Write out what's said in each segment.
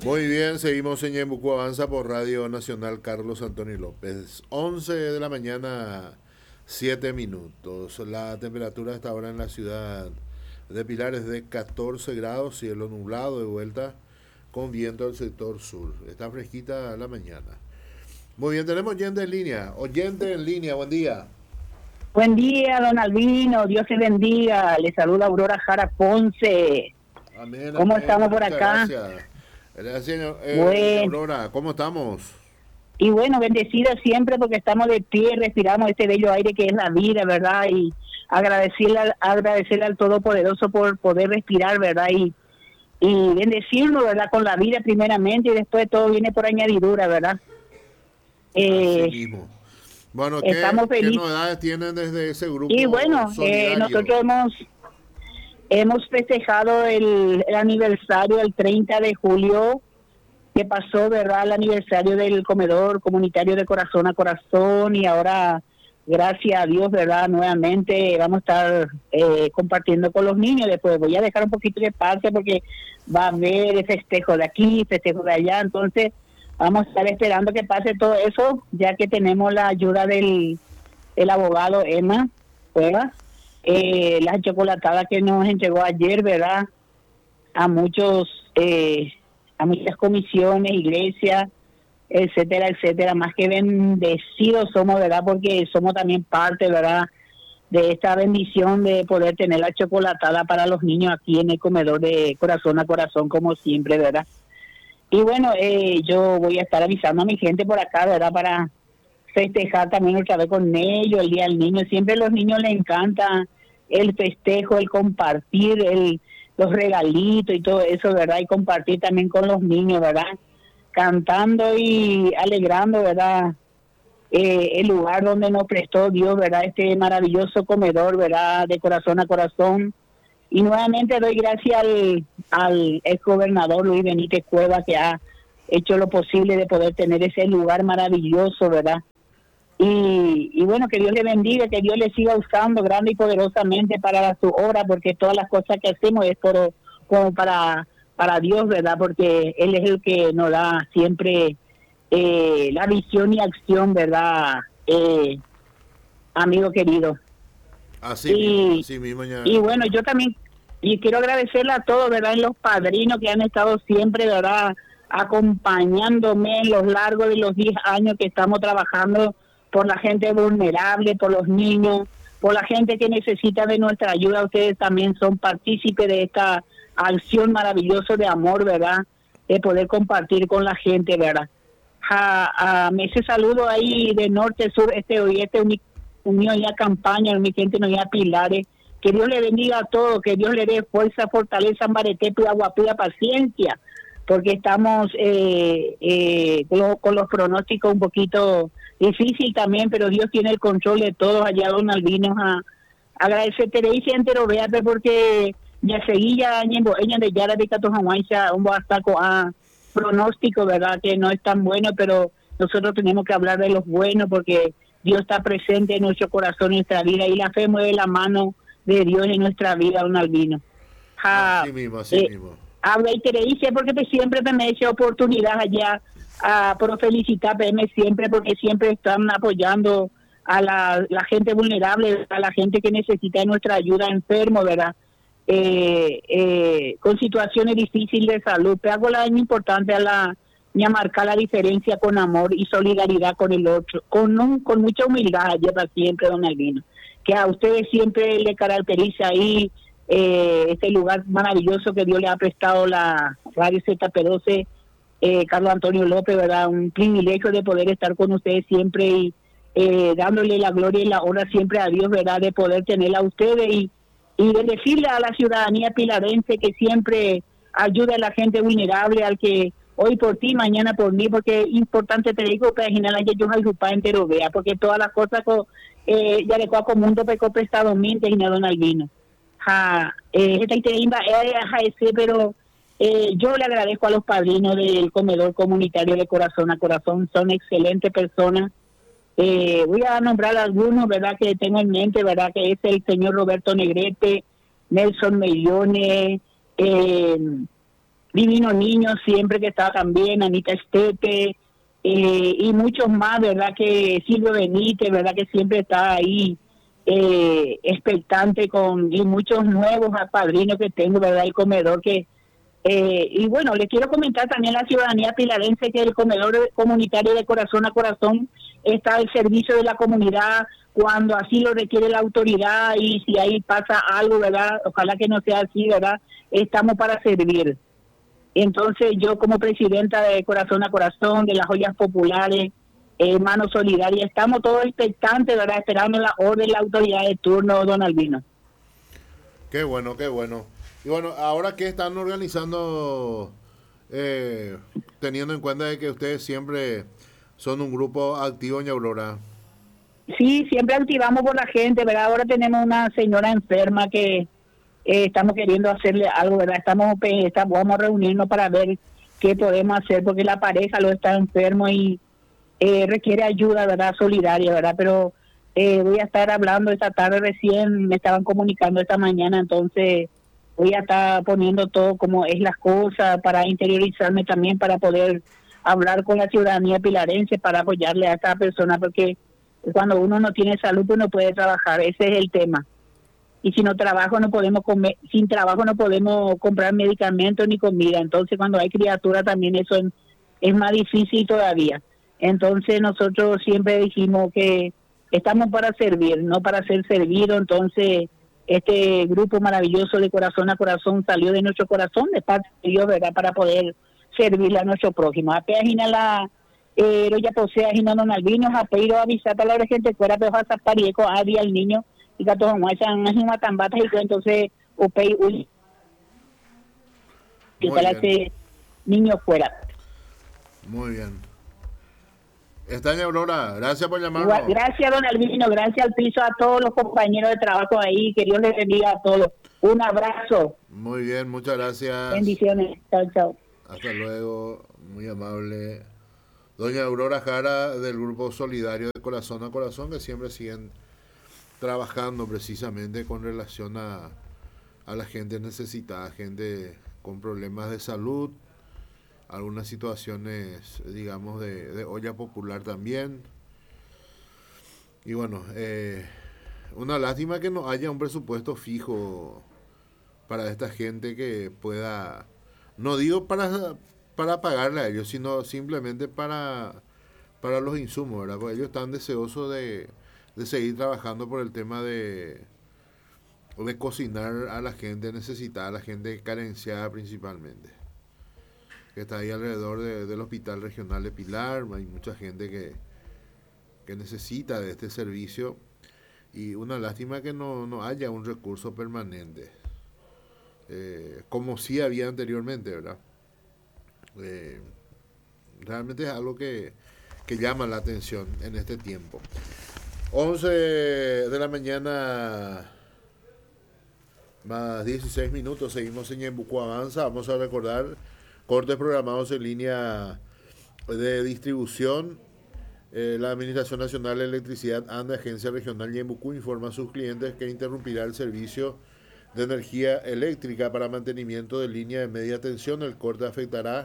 Muy bien, seguimos en Ñembucú Avanza por Radio Nacional Carlos Antonio López. 11 de la mañana, 7 minutos. La temperatura hasta ahora en la ciudad de Pilar es de 14 grados, cielo nublado de vuelta, con viento del sector sur. Está fresquita la mañana. Muy bien, tenemos oyente en línea. Oyente en línea, buen día. Buen día, don Albino, Dios te bendiga. Le saluda Aurora Jara Ponce. Amén, ¿Cómo amén. estamos por Muchas acá? gracias. Gracias, Bueno, Aurora, ¿cómo estamos? y bueno, bendecida siempre porque estamos de pie, respiramos este bello aire que es la vida, ¿verdad? Y agradecerle al Todopoderoso por poder respirar, ¿verdad? Y bendecirlo, ¿verdad? Con la vida primeramente y después todo viene por añadidura, ¿verdad? Así Eh, mismo. Bueno, Estamos ¿qué felices. novedades tienen desde ese Y grupo bueno, solidario? nosotros hemos festejado el aniversario el 30 de julio, que pasó, ¿verdad? El aniversario del comedor comunitario de Corazón a Corazón, y ahora, gracias a Dios, ¿verdad? Nuevamente vamos a estar compartiendo con los niños. Después voy a dejar un poquito de parte porque va a haber festejo de aquí, festejo de allá, entonces vamos a estar esperando que pase todo eso, ya que tenemos la ayuda del abogado Emma Cuevas. La chocolatada que nos entregó ayer, ¿verdad? A muchos, a muchas comisiones, iglesias, etcétera, etcétera. Más que bendecidos somos, ¿verdad? Porque somos también parte, ¿verdad? De esta bendición de poder tener la chocolatada para los niños aquí en el comedor de Corazón a Corazón, como siempre, ¿verdad? Y bueno, yo voy a estar avisando a mi gente por acá, ¿verdad? Para festejar también otra vez con ellos, el Día del Niño. Siempre a los niños les encanta el festejo, el compartir, los regalitos y todo eso, ¿verdad? Y compartir también con los niños, ¿verdad? Cantando y alegrando, ¿verdad? El lugar donde nos prestó Dios, ¿verdad? Este maravilloso comedor, ¿verdad? De Corazón a Corazón. Y nuevamente doy gracias al ex gobernador Luis Benítez Cueva, que ha hecho lo posible de poder tener ese lugar maravilloso, ¿verdad? Y bueno, que Dios le bendiga, que Dios le siga usando grande y poderosamente para su obra, porque todas las cosas que hacemos es como para Dios, ¿verdad? Porque Él es el que nos da siempre la visión y acción, ¿verdad? Amigo querido. Y, Así mismo, ya. y bueno, yo también y quiero agradecerle a todos, ¿verdad? Los padrinos que han estado siempre, ¿verdad? Acompañándome en los largos de los 10 años que estamos trabajando por la gente vulnerable, por los niños, por la gente que necesita de nuestra ayuda. Ustedes también son partícipes de esta acción maravillosa de amor, ¿verdad? De poder compartir con la gente, ¿verdad? Me ese saludo ahí de norte, sur, este, oeste, unión y a campaña, mi gente no ya pilares. Que Dios le bendiga a todos, que Dios le dé fuerza, fortaleza, ambaretepo y aguapida, paciencia, porque estamos con los pronósticos un poquito difícil también, pero Dios tiene el control de todo. Allá don Albino, agradecerte de ahí entero, véate, porque ya seguía ella de Yara de Catojahuaycha, un bastaco a pronóstico, ¿verdad? Que no es tan bueno, pero nosotros tenemos que hablar de los buenos, porque Dios está presente en nuestro corazón, en nuestra vida, y la fe mueve la mano de Dios en nuestra vida, don Albino. Así mismo. Habla y te dice porque siempre me he hecho oportunidad allá por felicitar PM siempre, porque siempre están apoyando a la gente vulnerable, a la gente que necesita de nuestra ayuda, enfermo, ¿verdad? Con situaciones difíciles de salud. Pero hago la importante ni a marcar la diferencia con amor y solidaridad con el otro, con mucha humildad, lleva siempre, don Albino, que a ustedes siempre le caracteriza ahí este lugar maravilloso que Dios le ha prestado la Radio ZP12, Carlos Antonio López, ¿verdad? Un privilegio de poder estar con ustedes siempre y dándole la gloria y la honra siempre a Dios, ¿verdad? De poder tenerla a ustedes y de decirle a la ciudadanía pilarense que siempre ayude a la gente vulnerable, al que hoy por ti, mañana por mí, porque es importante te digo, para generar que yo soy entero vea, porque todas las cosas ya de cuaco mundo peco prestado mente y don Albino. Esta iterimba pero yo le agradezco a los padrinos del comedor comunitario de Corazón a Corazón, son excelentes personas. Voy a nombrar algunos, ¿verdad? Que tengo en mente, ¿verdad? Que es el señor Roberto Negrete, Nelson Mellones, Divino Niño siempre que está también, Anita Estepe, y muchos más, ¿verdad? Que Silvio Benítez, ¿verdad? Que siempre está ahí expectante y muchos nuevos padrinos que tengo, ¿verdad? El comedor que... y bueno, les quiero comentar también a la ciudadanía pilarense que el comedor comunitario de Corazón a Corazón está al servicio de la comunidad cuando así lo requiere la autoridad, y si ahí pasa algo, ¿verdad? Ojalá que no sea así, ¿verdad? Estamos para servir. Entonces yo como presidenta de Corazón a Corazón, de las Ollas Populares, Mano Solidaria, estamos todos expectantes, ¿verdad? Esperando la orden de la autoridad de turno, don Albino. Qué bueno, qué bueno. Y bueno, ahora que están organizando, teniendo en cuenta de que ustedes siempre son un grupo activo en Aurora. Sí, siempre activamos por la gente, ¿verdad? Ahora tenemos una señora enferma que estamos queriendo hacerle algo, ¿verdad? Vamos a reunirnos para ver qué podemos hacer, porque la pareja lo está enfermo y requiere ayuda, ¿verdad? Solidaria, ¿verdad? Pero voy a estar hablando esta tarde, recién me estaban comunicando esta mañana, entonces voy a estar poniendo todo como es las cosas para interiorizarme también, para poder hablar con la ciudadanía pilarense, para apoyarle a esta persona, porque cuando uno no tiene salud, pues no puede trabajar, ese es el tema. Y si no trabajo no podemos comer, sin trabajo no podemos comprar medicamentos ni comida. Entonces cuando hay criatura también eso es más difícil todavía. Entonces nosotros siempre dijimos que estamos para servir, no para ser servidos. Entonces este grupo maravilloso de Corazón a Corazón salió de nuestro corazón, de parte de Dios, ¿verdad? Para poder servirle a nuestro prójimo. Apenas la ya posee a Don Albino, a Peiro, a Visata, la gente fuera, pero a Zaparico, a Día el niño, y que todos muestran una tambata y entonces, Upey, uy, y para ese niño fuera. Muy bien. Está en Aurora, gracias por llamarnos. Gracias, don Albino, gracias al piso, a todos los compañeros de trabajo ahí, que Dios les bendiga a todos. Un abrazo. Muy bien, muchas gracias. Bendiciones, chao, chao. Hasta luego, muy amable. Doña Aurora Jara, del Grupo Solidario de Corazón a Corazón, que siempre siguen trabajando precisamente con relación a la gente necesitada, gente con problemas de salud, algunas situaciones, digamos, de olla popular también. Y bueno, una lástima que no haya un presupuesto fijo para esta gente que pueda, no digo para pagarle a ellos, sino simplemente para los insumos, ¿verdad? Porque ellos están deseosos de seguir trabajando por el tema de cocinar a la gente necesitada, a la gente carenciada principalmente, que está ahí alrededor del Hospital Regional de Pilar. Hay mucha gente que necesita de este servicio, y una lástima que no haya un recurso permanente, como sí había anteriormente, ¿verdad? Realmente es algo que llama la atención en este tiempo. 11 de la mañana más 16 minutos, seguimos en Ñembucú Avanza. Vamos a recordar cortes programados en línea de distribución. La Administración Nacional de Electricidad, ANDE, Agencia Regional Ñembucú, informa a sus clientes que interrumpirá el servicio de energía eléctrica para mantenimiento de línea de media tensión. El corte afectará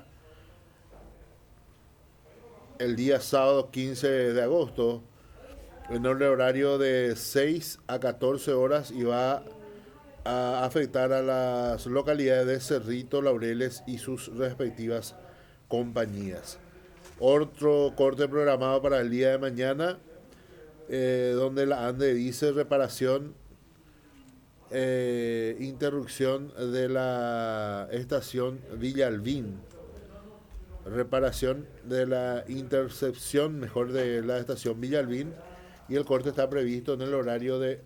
el día sábado 15 de agosto en el horario de 6 a 14 horas y va a afectar a las localidades de Cerrito, Laureles y sus respectivas compañías. Otro corte programado para el día de mañana, donde la ANDE dice reparación, interrupción de la estación Villa Alvin, reparación de la intercepción, mejor, de la estación Villa Alvin, y el corte está previsto en el horario de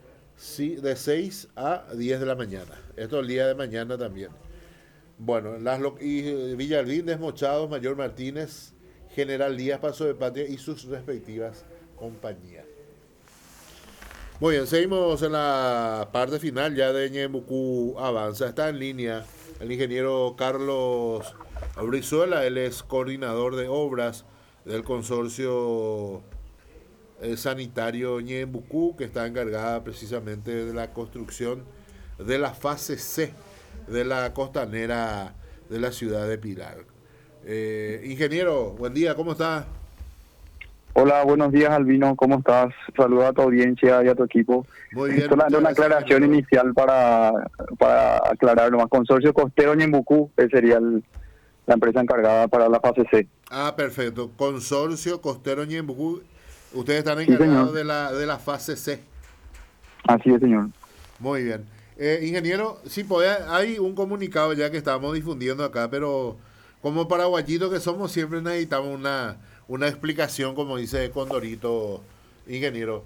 6 a 10 de la mañana. Esto el día de mañana también. Bueno, Villa Alvin, Desmochados, Mayor Martínez, General Díaz, Paso de Patria y sus respectivas compañías. Muy bien, seguimos en la parte final ya de Ñembucú Avanza. Está en línea el ingeniero Carlos Brizuela, él es coordinador de obras del consorcio sanitario Ñembucú, que está encargada precisamente de la construcción de la fase C de la costanera de la ciudad de Pilar. Ingeniero, buen día, ¿cómo está? Hola, buenos días Albino, ¿cómo estás? Saludos a tu audiencia y a tu equipo. Muy bien, Solamente muchas una gracias, aclaración ingeniero. inicial para aclarar nomás. Consorcio Costero Ñembucú sería la empresa encargada para la fase C. Ah, perfecto. Consorcio Costero Ñembucú. Ustedes están Sí, señor. encargados de la fase C. Así es, señor. Muy bien. Ingeniero, sí, pues hay un comunicado ya que estamos difundiendo acá, pero como paraguayitos que somos, siempre necesitamos una explicación, como dice Condorito, ingeniero.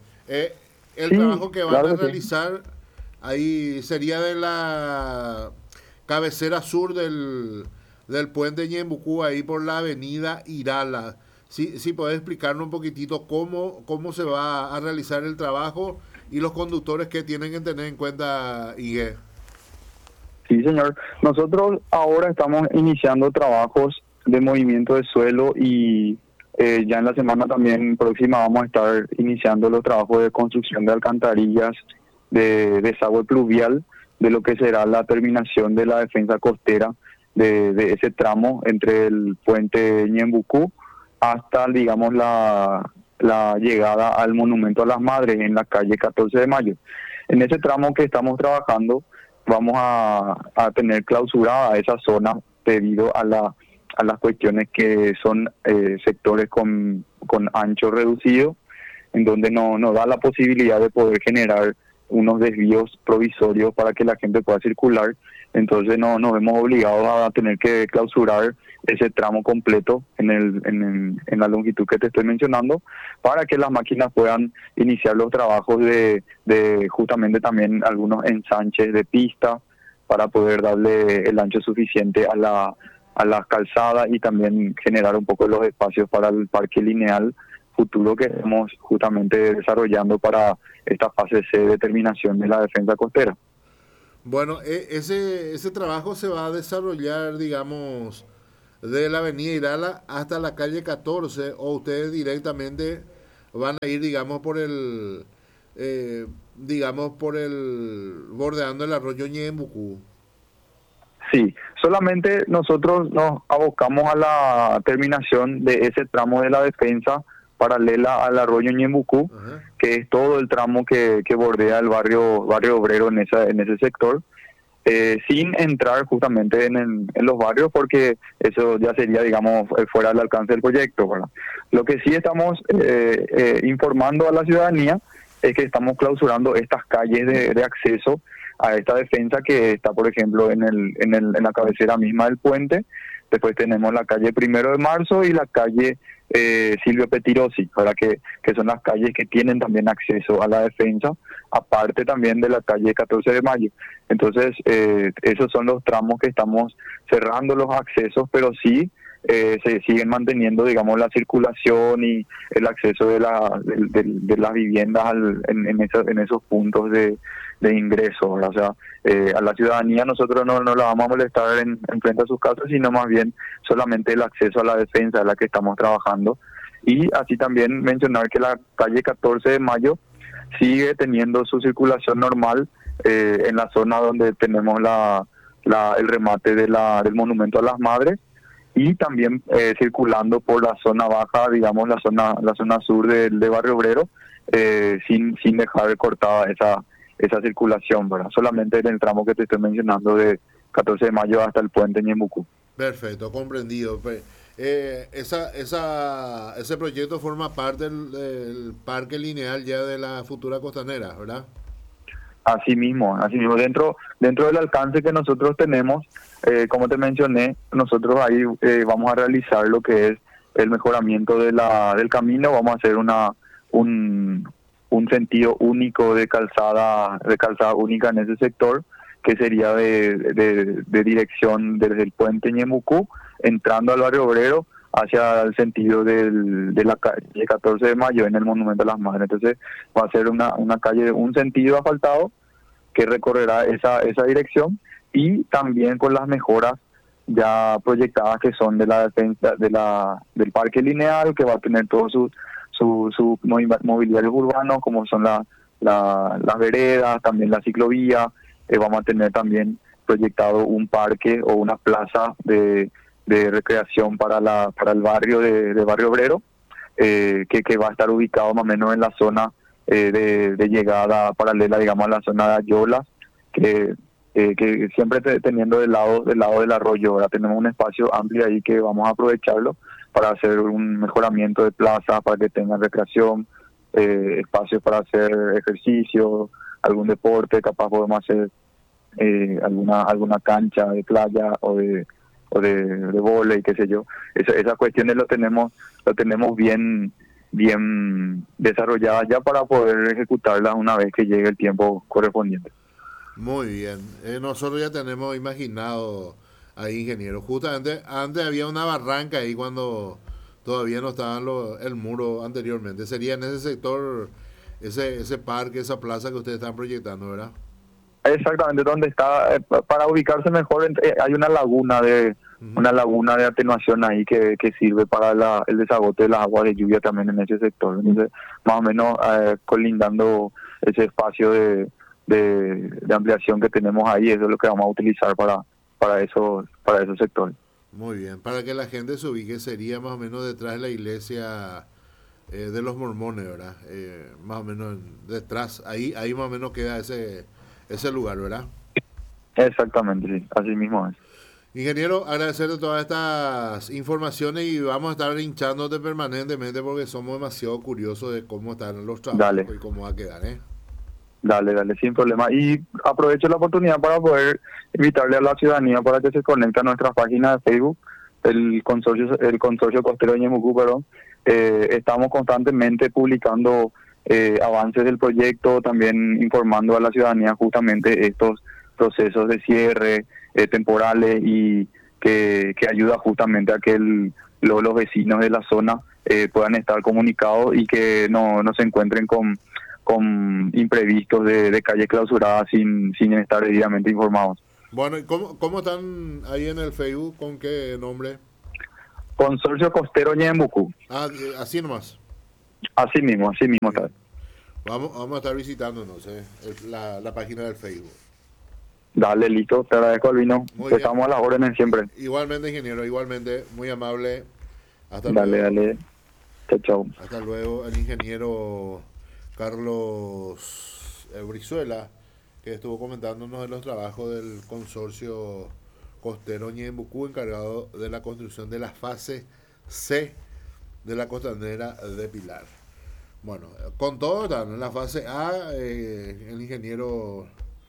El Sí, trabajo que van a claro que sí. realizar ahí sería de la cabecera sur del puente Ñembucú, ahí por la avenida Irala. Sí, sí, podés explicarnos un poquitito cómo se va a realizar el trabajo y los conductores que tienen que tener en cuenta, IE. Sí, señor. Nosotros ahora estamos iniciando trabajos de movimiento de suelo y ya en la semana también próxima vamos a estar iniciando los trabajos de construcción de alcantarillas, de desagüe pluvial, de lo que será la terminación de la defensa costera de ese tramo entre el puente Ñembucú hasta, digamos, la llegada al Monumento a las Madres en la calle 14 de Mayo. En ese tramo que estamos trabajando vamos a tener clausurada esa zona debido a las cuestiones que son sectores con ancho reducido, en donde no da la posibilidad de poder generar unos desvíos provisorios para que la gente pueda circular. Entonces nos vemos obligados a tener que clausurar ese tramo completo en la longitud que te estoy mencionando, para que las máquinas puedan iniciar los trabajos de justamente también algunos ensanches de pista para poder darle el ancho suficiente a la calzada y también generar un poco los espacios para el parque lineal futuro que estamos justamente desarrollando para esta fase C de terminación de la defensa costera. Bueno, ese trabajo se va a desarrollar, digamos, de la avenida Irala hasta la calle 14, o ustedes directamente van a ir, digamos, por el, bordeando el arroyo Ñembucú. Sí, solamente nosotros nos abocamos a la terminación de ese tramo de la defensa paralela al arroyo Ñembucú, Ajá. que es todo el tramo que bordea el barrio obrero en ese sector, sin entrar justamente en los barrios, porque eso ya sería, digamos, fuera del alcance del proyecto, ¿verdad? Lo que sí estamos informando a la ciudadanía es que estamos clausurando estas calles de acceso a esta defensa que está, por ejemplo, en la cabecera misma del puente. Después tenemos la calle 1 de Marzo y la calle Silvio Petirosi, ¿verdad? Que son las calles que tienen también acceso a la defensa, aparte también de la calle 14 de Mayo. Entonces, esos son los tramos que estamos cerrando los accesos, pero sí se siguen manteniendo, digamos, la circulación y el acceso de las viviendas en esos puntos de ingreso, ¿verdad? O sea, a la ciudadanía nosotros no la vamos a molestar en frente a sus casas, sino más bien solamente el acceso a la defensa, de la que estamos trabajando. Y así también mencionar que la calle 14 de Mayo sigue teniendo su circulación normal en la zona donde tenemos el remate del Monumento a las Madres, y también circulando por la zona baja, digamos, la zona sur de Barrio Obrero, sin dejar cortada esa circulación, ¿verdad? Solamente en el tramo que te estoy mencionando de 14 de Mayo hasta el puente Ñembucú. Perfecto, comprendido. Ese proyecto forma parte del parque lineal ya de la futura costanera, ¿verdad? Así mismo, dentro del alcance que nosotros tenemos, como te mencioné, nosotros ahí vamos a realizar lo que es el mejoramiento del camino. Vamos a hacer un sentido único de calzada única en ese sector, que sería de dirección desde el puente Ñembucú, entrando al barrio obrero hacia el sentido de la calle 14 de Mayo en el Monumento a las Madres. Entonces va a ser una calle de un sentido asfaltado que recorrerá esa dirección, y también con las mejoras ya proyectadas que son de la defensa del parque lineal, que va a tener todos sus mobiliarios urbanos, como son las veredas, también la ciclovía. Vamos a tener también proyectado un parque o una plaza de recreación para el barrio de Barrio Obrero, que va a estar ubicado más o menos en la zona de llegada paralela, digamos, a la zona de Ayolas, que siempre teniendo del lado del arroyo. Ahora tenemos un espacio amplio ahí que vamos a aprovecharlo para hacer un mejoramiento de plaza, para que tengan recreación, espacios para hacer ejercicio, algún deporte, capaz podemos hacer alguna cancha de playa o de vóley, qué sé yo. Esas cuestiones lo tenemos bien desarrolladas ya para poder ejecutarlas una vez que llegue el tiempo correspondiente. Muy bien. Nosotros ya tenemos imaginado ahí, ingeniero. Justamente antes había una barranca ahí cuando todavía no estaba el muro anteriormente. Sería en ese sector, ese parque, esa plaza que ustedes están proyectando, ¿verdad? Exactamente, donde está, para ubicarse mejor, hay una laguna de atenuación ahí que sirve para el desagote de las aguas de lluvia también en ese sector. Entonces, más o menos colindando ese espacio de ampliación que tenemos ahí, eso es lo que vamos a utilizar para esos sectores. Muy bien, para que la gente se ubique, sería más o menos detrás de la iglesia de los mormones, ¿verdad? Más o menos detrás, ahí más o menos queda ese lugar, ¿verdad? Exactamente, sí, así mismo es. Ingeniero, agradecerte todas estas informaciones y vamos a estar hinchándote permanentemente porque somos demasiado curiosos de cómo están los trabajos. Dale. Y cómo va a quedar, ¿eh? Dale, sin problema. Y aprovecho la oportunidad para poder invitarle a la ciudadanía para que se conecte a nuestra página de Facebook, el consorcio costero de Ñemucú, perdón. Estamos constantemente publicando avances del proyecto, también informando a la ciudadanía justamente estos procesos de cierre temporales y que ayuda justamente a que los vecinos de la zona puedan estar comunicados y que no se encuentren con imprevistos de calles clausuradas sin estar debidamente informados. Bueno, ¿y cómo están ahí en el Facebook? ¿Con qué nombre? Consorcio Costero Ñemucú. Así nomás. Así mismo está. Vamos a estar visitándonos la página del Facebook. Dale, listo, te agradezco, Albino. Estamos a las órdenes siempre. Igualmente, ingeniero, igualmente, muy amable. Hasta luego. Dale. Chao. Hasta luego, el ingeniero Carlos Brizuela, que estuvo comentándonos de los trabajos del consorcio costero Ñemucú, encargado de la construcción de la fase C de la costanera de Pilar. Bueno, con todo, en la fase A, el ingeniero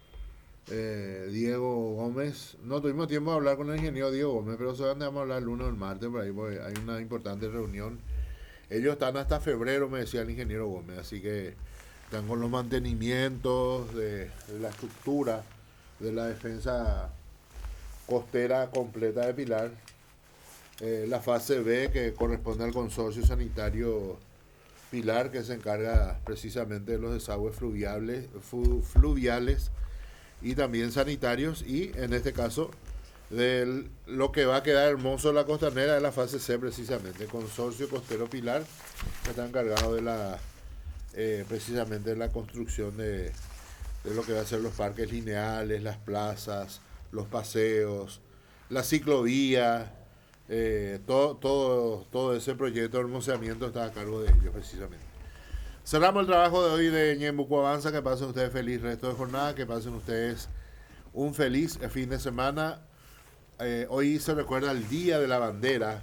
Diego Gómez, no tuvimos tiempo de hablar con el ingeniero Diego Gómez, pero solamente vamos a hablar el lunes o el martes, por ahí porque hay una importante reunión. Ellos están hasta febrero, me decía el ingeniero Gómez, así que están con los mantenimientos de la estructura de la defensa costera completa de Pilar. La fase B, que corresponde al consorcio sanitario Pilar, que se encarga precisamente de los desagües fluviales y también sanitarios, y en este caso de lo que va a quedar hermoso la costanera de la fase C, precisamente el consorcio costero Pilar, que está encargado de precisamente de la construcción de lo que va a ser los parques lineales, las plazas, los paseos, la ciclovía, todo ese proyecto de hermoseamiento está a cargo de ellos precisamente. Cerramos el trabajo de hoy de Ñemucú Avanza. Que pasen ustedes feliz resto de jornada, que pasen ustedes un feliz fin de semana. Hoy se recuerda el Día de la Bandera,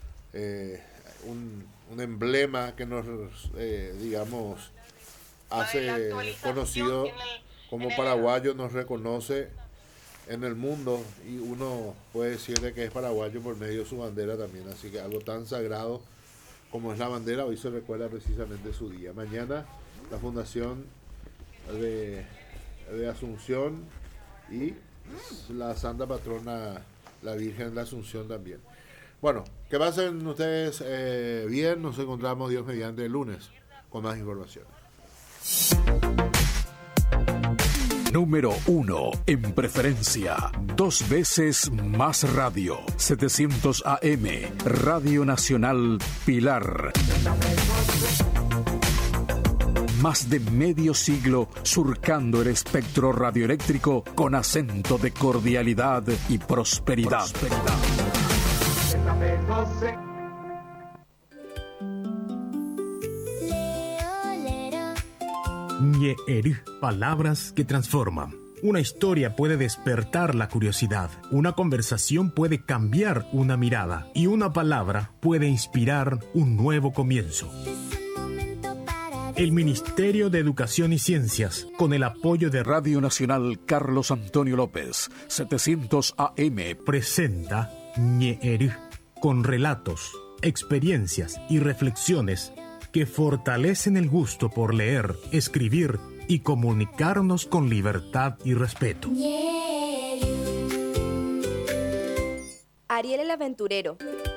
un emblema que nos, digamos, hace conocido como paraguayo, nos reconoce en el mundo y uno puede decirle que es paraguayo por medio de su bandera también. Así que algo tan sagrado como es la bandera, hoy se recuerda precisamente su día. Mañana la Fundación de Asunción y la Santa Patrona, la Virgen de la Asunción también. Bueno, que pasen ustedes bien. Nos encontramos, Dios mediante, el lunes con más información. Número 1 en preferencia. 2 veces más radio. 700 AM. Radio Nacional Pilar. Más de medio siglo surcando el espectro radioeléctrico con acento de cordialidad y prosperidad. Ñe'eru, palabras que transforman. Una historia puede despertar la curiosidad, una conversación puede cambiar una mirada y una palabra puede inspirar un nuevo comienzo. El Ministerio de Educación y Ciencias, con el apoyo de Radio Nacional Carlos Antonio López, 700 AM, presenta Ñe'eru, con relatos, experiencias y reflexiones que fortalecen el gusto por leer, escribir y comunicarnos con libertad y respeto. Ariel el Aventurero.